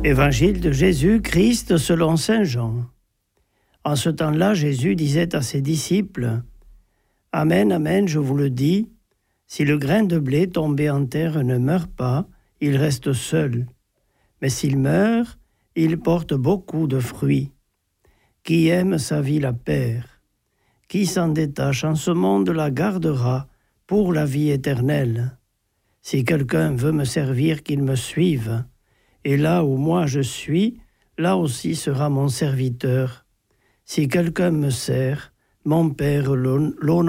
Évangile de Jésus-Christ selon saint Jean. En ce temps-là, Jésus disait à ses disciples : « Amen, amen, je vous le dis, si le grain de blé tombé en terre ne meurt pas, il reste seul. Mais s'il meurt, il porte beaucoup de fruits. Qui aime sa vie la perd. Qui s'en détache en ce monde la gardera pour la vie éternelle. Si quelqu'un veut me servir, qu'il me suive. Et là où moi je suis, là aussi sera mon serviteur. Si quelqu'un me sert, mon Père l'honorera. »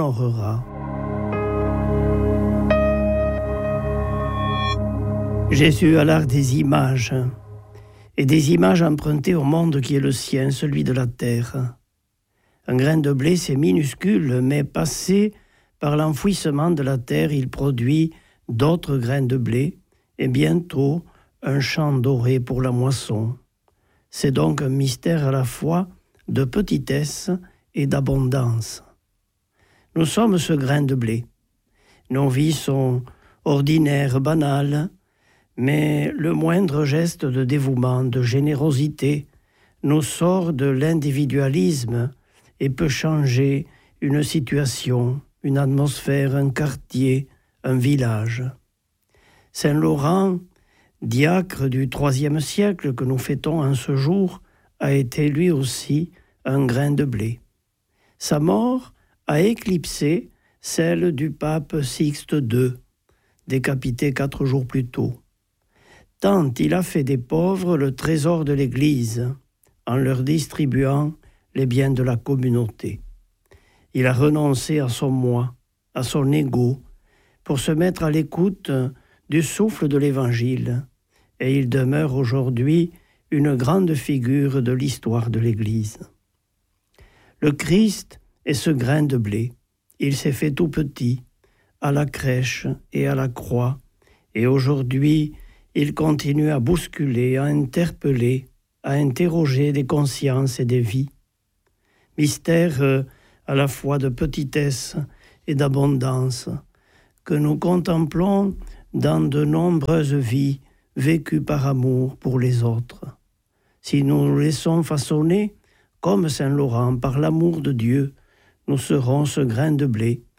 Jésus a l'art des images, et des images empruntées au monde qui est le sien, celui de la terre. Un grain de blé, c'est minuscule, mais passé par l'enfouissement de la terre, il produit d'autres grains de blé, et bientôt un champ doré pour la moisson. C'est donc un mystère à la fois de petitesse et d'abondance. Nous sommes ce grain de blé. Nos vies sont ordinaires, banales, mais le moindre geste de dévouement, de générosité, nous sort de l'individualisme et peut changer une situation, une atmosphère, un quartier, un village. Saint Laurent, diacre du IIIe siècle que nous fêtons en ce jour, a été lui aussi un grain de blé. Sa mort a éclipsé celle du pape Sixte II, décapité 4 jours plus tôt. Tant il a fait des pauvres le trésor de l'Église, en leur distribuant les biens de la communauté. Il a renoncé à son moi, à son ego, pour se mettre à l'écoute du souffle de l'Évangile, et il demeure aujourd'hui une grande figure de l'histoire de l'Église. Le Christ est ce grain de blé. Il s'est fait tout petit, à la crèche et à la croix, et aujourd'hui, il continue à bousculer, à interpeller, à interroger des consciences et des vies. Mystère à la fois de petitesse et d'abondance, que nous contemplons dans de nombreuses vies vécues par amour pour les autres. Si nous nous laissons façonner, comme saint Laurent, par l'amour de Dieu, nous serons ce grain de blé